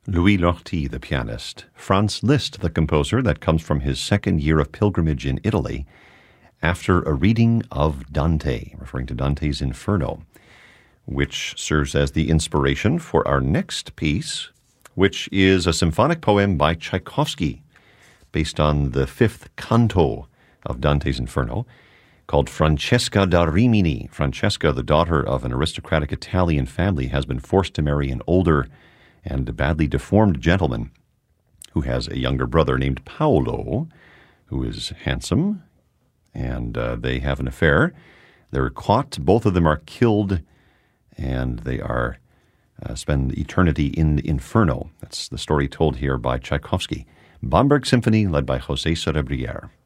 Louis Lortie, the pianist. Franz Liszt, the composer, that comes from his second year of pilgrimage in Italy after a reading of Dante, referring to Dante's Inferno, which serves as the inspiration for our next piece, which is a symphonic poem by Tchaikovsky, based on the fifth canto of Dante's Inferno, called Francesca da Rimini. Francesca, the daughter of an aristocratic Italian family, has been forced to marry an older and badly deformed gentleman who has a younger brother named Paolo, who is handsome, and they have an affair. They're caught. Both of them are killed, and they are spend eternity in the Inferno. That's the story told here by Tchaikovsky. Bamberg Symphony, led by José Soler Brière.